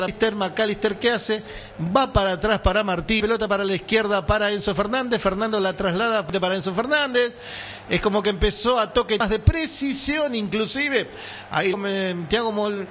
McAllister, ¿qué hace? Va para atrás para Martín, pelota para la izquierda para Enzo Fernández, Fernando la traslada para Enzo Fernández, es como que empezó a toque más de precisión inclusive, ahí Thiago Mol...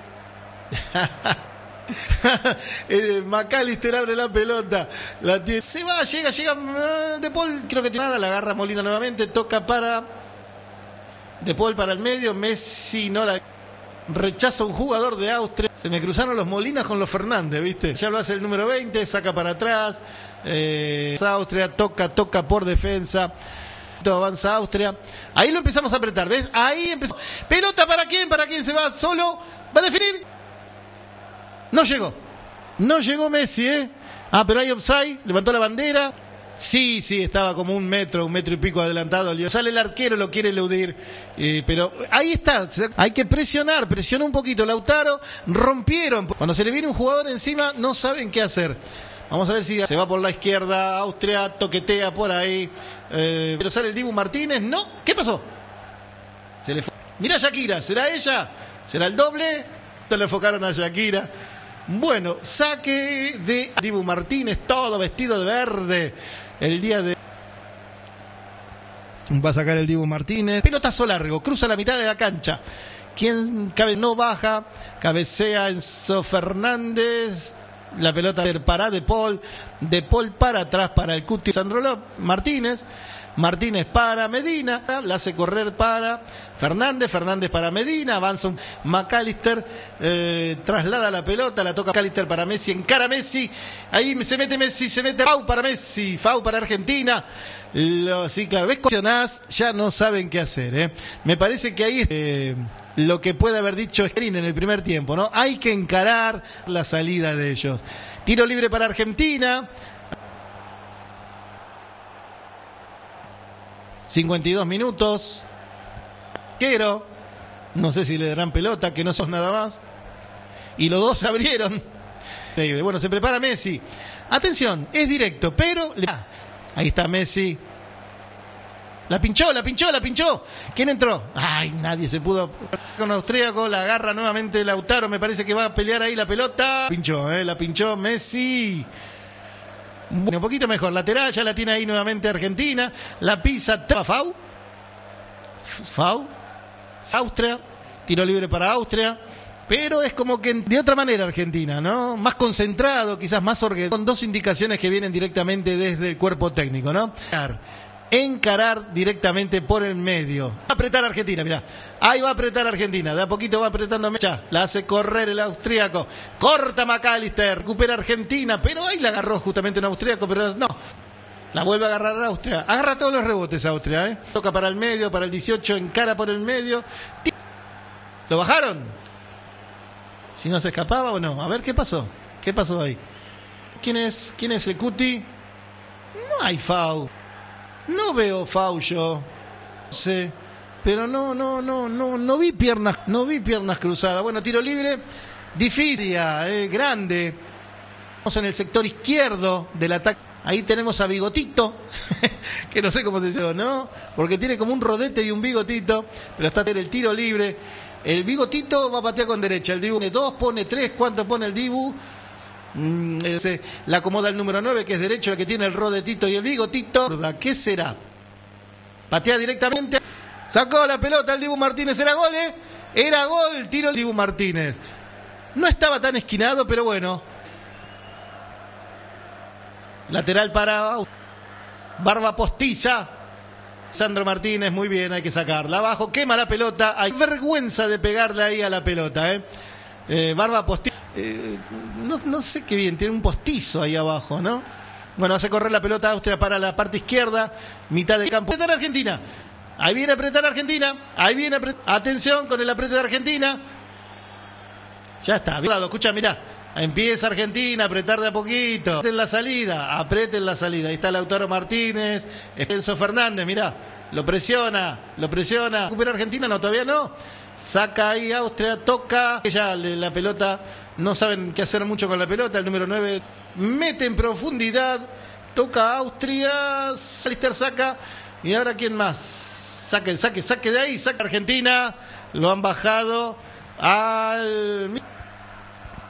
McAllister abre la pelota, la tiene, se va, llega De Paul, creo que tiene nada, la agarra Molina nuevamente, toca para De Paul para el medio, Messi no la... Rechaza un jugador de Austria. Se me cruzaron los Molinas con los Fernández, ¿viste? Ya lo hace el número 20, saca para atrás. Austria toca por defensa. Avanza Austria. Ahí lo empezamos a apretar, ¿ves? Ahí empezó. Pelota para quién, se va solo. Va a definir. No llegó. No llegó Messi, ¿eh? Ah, pero hay offside. Levantó la bandera. Sí, estaba como un metro y pico adelantado. Sale el arquero, lo quiere eludir. Pero ahí está, hay que presiona un poquito. Lautaro, rompieron. Cuando se le viene un jugador encima, no saben qué hacer. Vamos a ver si se va por la izquierda. Austria toquetea por ahí. Pero sale el Dibu Martínez. No, ¿qué pasó? Se le fue. Mira Shakira, ¿será ella? ¿Será el doble? Le enfocaron a Shakira. Bueno, saque de Dibu Martínez, todo vestido de verde. El día de... Va a sacar el Dibu Martínez. Pelotazo largo, cruza la mitad de la cancha. Quien cabe no baja, cabecea Enzo Fernández. La pelota para De Paul para atrás para el Cuti Sandro Martínez. Martínez para Medina, la hace correr para Fernández para Medina, avanza un McAllister, traslada la pelota, la toca McAllister para Messi, encara Messi, ahí se mete Messi, Fau para Messi, Fau para Argentina. Sí, claro, ves, ya no saben qué hacer, ¿eh? Me parece que ahí lo que puede haber dicho Screen en el primer tiempo, ¿no? Hay que encarar la salida de ellos. Tiro libre para Argentina. 52 minutos. Quiero. No sé si le darán pelota, que no sos nada más. Y los dos se abrieron. Bueno, se prepara Messi. Atención, es directo, pero... Ahí está Messi. La pinchó. ¿Quién entró? Ay, nadie se pudo. Con austríaco, la agarra nuevamente Lautaro. Me parece que va a pelear ahí la pelota. La pinchó Messi. Un poquito mejor, lateral, ya la tiene ahí nuevamente Argentina, la pisa Fau, Austria, tiro libre para Austria, pero es como que de otra manera Argentina, ¿no? Más concentrado, quizás más ordenado, con dos indicaciones que vienen directamente desde el cuerpo técnico, ¿no? Encarar directamente por el medio. Va a apretar Argentina, mirá. Ahí va a apretar Argentina. De a poquito va apretando Mecha. La hace correr el austríaco. Corta McAllister. Recupera Argentina. Pero ahí la agarró justamente un austríaco. Pero no. La vuelve a agarrar Austria. Agarra todos los rebotes Austria, ¿eh? Toca para el medio, para el 18. Encara por el medio. ¿Lo bajaron? Si no se escapaba o no. A ver qué pasó. ¿Qué pasó ahí? ¿Quién es el Cuti? No hay Fau. No veo Fau yo, sé, pero no vi piernas cruzadas. Bueno, tiro libre, difícil, grande. Vamos en el sector izquierdo del ataque. Ahí tenemos a Bigotito, que no sé cómo se llama, ¿no? Porque tiene como un rodete y un bigotito, pero está en el tiro libre. El Bigotito va a patear con derecha. El Dibu pone 2, pone 3, ¿cuánto pone el Dibu? La acomoda el número 9, que es derecho, el que tiene el rodetito y el bigotito. ¿Qué será? Patea directamente. Sacó la pelota el Dibu Martínez. ¿Era gol, eh? Era gol. Tiro el Dibu Martínez. No estaba tan esquinado, pero bueno. Lateral para Barba Postiza. Sandro Martínez, muy bien, hay que sacarla. Abajo, quema la pelota. Hay vergüenza de pegarle ahí a la pelota, Barba Postiza. No sé qué bien, tiene un postizo ahí abajo, ¿no? Bueno, hace correr la pelota Austria para la parte izquierda, mitad de campo. Apretar Argentina. Ahí viene a apretar Argentina. Atención con el aprete de Argentina. Ya está. Escucha, mirá. Empieza Argentina a apretar de a poquito. Apreten la salida. Ahí está Lautaro Martínez. Enzo Fernández, mirá. Lo presiona. ¿Recupera Argentina? No, todavía no. Saca ahí Austria, toca. Ya la pelota, no saben qué hacer mucho con la pelota. El número 9 mete en profundidad. Toca Austria. McAllister saca. Y ahora ¿quién más? Saque de ahí. Saca Argentina. Lo han bajado al...